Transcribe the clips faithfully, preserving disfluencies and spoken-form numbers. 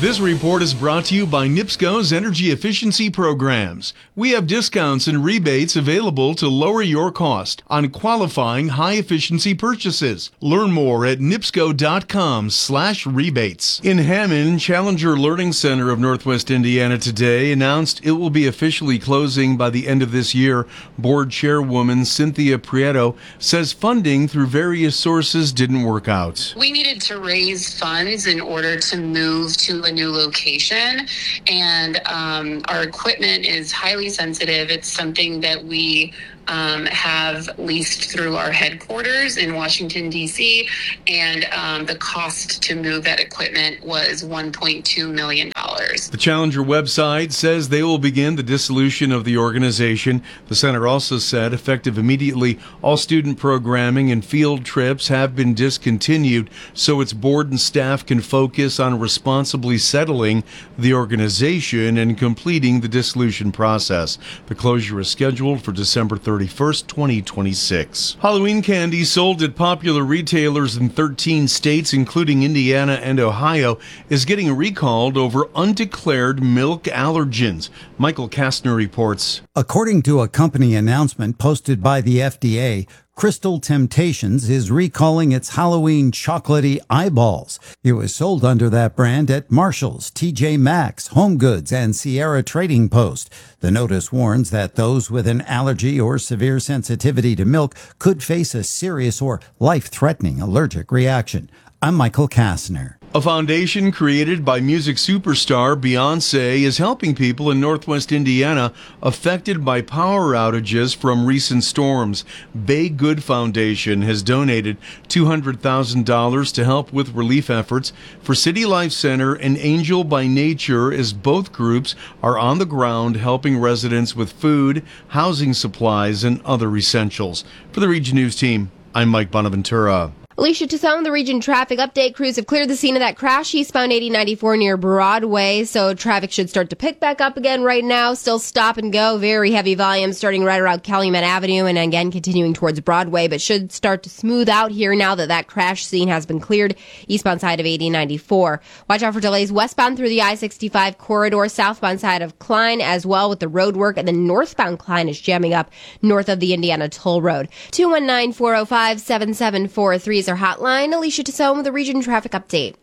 This report is brought to you by NIPSCO's Energy Efficiency Programs. We have discounts and rebates available to lower your cost on qualifying high-efficiency purchases. Learn more at nipsco.com slash rebates. In Hammond, Challenger Learning Center of Northwest Indiana today announced it will be officially closing by the end of this year. Board Chairwoman Cynthia Prieto says funding through various sources didn't work out. We needed to raise funds in order to move to a new location, and um, our equipment is highly sensitive. It's something that we um, have leased through our headquarters in Washington, D C, and um, the cost to move that equipment was one point two million dollars. The Challenger website says they will begin the dissolution of the organization. The center also said, effective immediately, all student programming and field trips have been discontinued so its board and staff can focus on responsibly settling the organization and completing the dissolution process. The closure is scheduled for December thirty-first, twenty twenty-six. Halloween candy sold at popular retailers in thirteen states, including Indiana and Ohio, is getting recalled over undeclared milk allergens. Michael Kastner reports. According to a company announcement posted by the F D A, Crystal Temptations is recalling its Halloween chocolatey eyeballs. It was sold under that brand at Marshall's, T J Maxx, Home Goods, and Sierra Trading Post. The notice warns that those with an allergy or severe sensitivity to milk could face a serious or life-threatening allergic reaction. I'm Michael Kastner. A foundation created by music superstar Beyoncé is helping people in Northwest Indiana affected by power outages from recent storms. Bay Good Foundation has donated two hundred thousand dollars to help with relief efforts for City Life Center and Angel by Nature, as both groups are on the ground helping residents with food, housing supplies, and other essentials. For the Region News team, I'm Mike Bonaventura. Alicia Tassone, the Region Traffic Update. Crews have cleared the scene of that crash eastbound eighty ninety-four near Broadway, so traffic should start to pick back up again right now. Still stop and go. Very heavy volume starting right around Calumet Avenue and again continuing towards Broadway, but should start to smooth out here now that that crash scene has been cleared eastbound side of eighty ninety-four. Watch out for delays westbound through the I sixty-five corridor, southbound side of Klein as well with the road work, and then northbound Klein is jamming up north of the Indiana Toll Road. two one nine, four oh five, seven seven four three is our hotline. Alicia Tassone with the Region Traffic Update.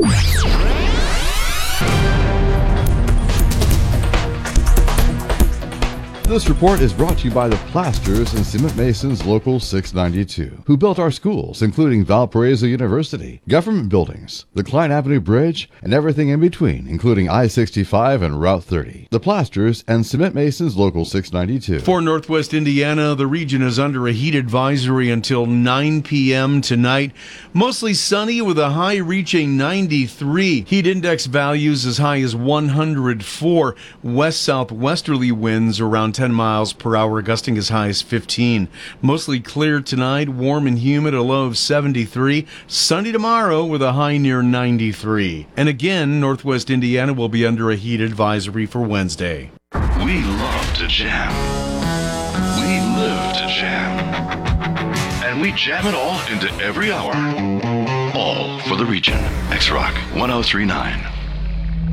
This report is brought to you by the Plasters and Cement Masons Local six ninety-two, who built our schools, including Valparaiso University, government buildings, the Klein Avenue Bridge, and everything in between, including I sixty-five and Route thirty. The Plasters and Cement Masons Local six ninety-two. For Northwest Indiana, the region is under a heat advisory until nine p.m. tonight. Mostly sunny with a high reaching ninety-three. Heat index values as high as one hundred four. West-southwesterly winds around ten miles per hour, gusting as high as fifteen. Mostly clear tonight, warm and humid, a low of seventy-three. Sunny tomorrow with a high near ninety-three. And again, Northwest Indiana will be under a heat advisory for Wednesday. We love to jam. We live to jam. And we jam it all into every hour. All for the region. X-Rock one oh three point nine.